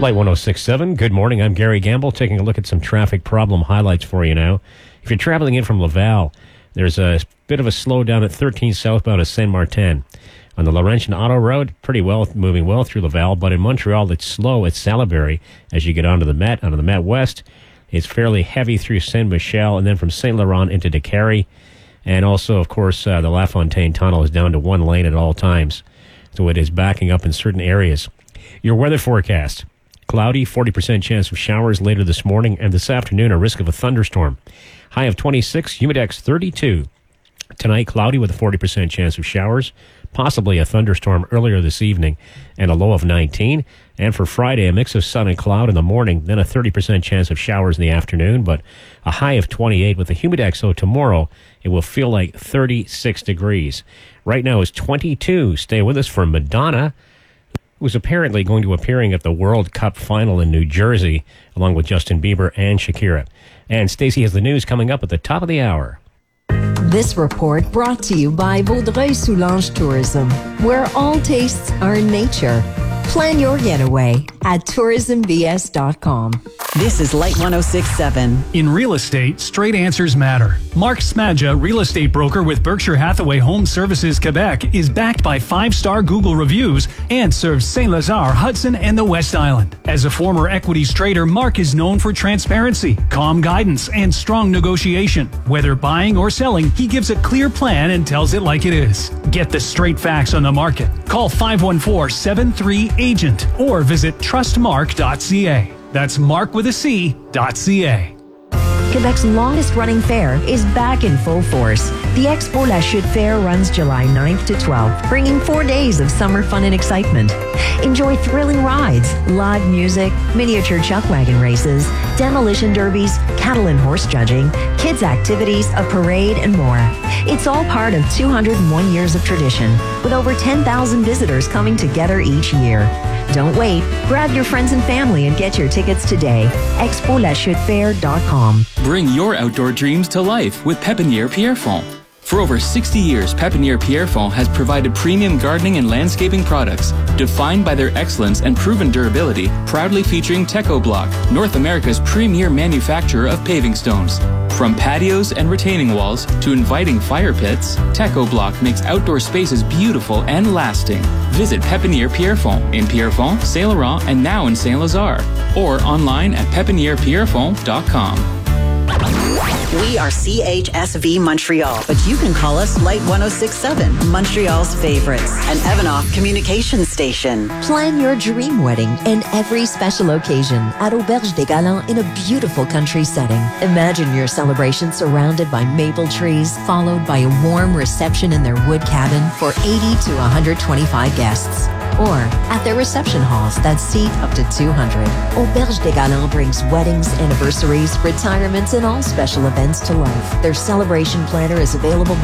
Light 106.7. Good morning. I'm Gary Gamble, taking a look at some traffic problem highlights for you now. If you're traveling in from Laval, there's a bit of a slowdown at 13 southbound of Saint Martin. On the Laurentian Auto Road, moving well through Laval, but in Montreal, it's slow at Salaberry as you get onto the Met West. It's fairly heavy through Saint Michel, and then from Saint Laurent into Décarie. And also, of course, the La Fontaine Tunnel is down to one lane at all times. So it is backing up in certain areas. Your weather forecast. Cloudy, 40% chance of showers later this morning, and this afternoon a risk of a thunderstorm. High of 26, humidex 32. Tonight, cloudy with a 40% chance of showers, possibly a thunderstorm earlier this evening, and a low of 19. And for Friday, a mix of sun and cloud in the morning, then a 30% chance of showers in the afternoon, but a high of 28 with a humidex. So tomorrow, it will feel like 36 degrees. Right now is 22. Stay with us for Madonna, who's apparently going to appearing at the World Cup final in New Jersey, along with Justin Bieber and Shakira. And Stacey has the news coming up at the top of the hour. This report brought to you by Vaudreuil-Soulanges Tourism, where all tastes are in nature. Plan your getaway at tourismbs.com. This is Light 106.7. In real estate, straight answers matter. Mark Smadja, real estate broker with Berkshire Hathaway Home Services Quebec, is backed by 5-star Google reviews and serves Saint-Lazare, Hudson, and the West Island. As a former equities trader, Mark is known for transparency, calm guidance, and strong negotiation. Whether buying or selling, he gives a clear plan and tells it like it is. Get the straight facts on the market. Call 514-73-AGENT or visit trustmark.ca. That's Mark with a C.ca. Quebec's longest running fair is back in full force. The Expo La Chute Fair runs July 9th to 12th, bringing 4 days of summer fun and excitement. Enjoy thrilling rides, live music, miniature chuck wagon races, demolition derbies, cattle and horse judging, kids' activities, a parade, and more. It's all part of 201 years of tradition, with over 10,000 visitors coming together each year. Don't wait. Grab your friends and family and get your tickets today. ExpoLaChuteFair.com. Bring your outdoor dreams to life with Pépinière Pierrefonds. For over 60 years, Pépinière Pierrefonds has provided premium gardening and landscaping products defined by their excellence and proven durability, proudly featuring TechoBlock, North America's premier manufacturer of paving stones. From patios and retaining walls to inviting fire pits, TechoBlock makes outdoor spaces beautiful and lasting. Visit Pépinière Pierrefonds in Pierrefonds, Saint Laurent, and now in Saint Lazare, or online at pepinierpierrefonds.com. We are CHSV Montreal, but you can call us Light 106.7, Montreal's favorites, an Evanoff communication station. Plan your dream wedding and every special occasion at Auberge des Galants in a beautiful country setting. Imagine your celebration surrounded by maple trees, followed by a warm reception in their wood cabin for 80 to 125 guests. Or at their reception halls that seat up to 200. Auberge des Galants brings weddings, anniversaries, retirements, and all special events to life. Their celebration planner is available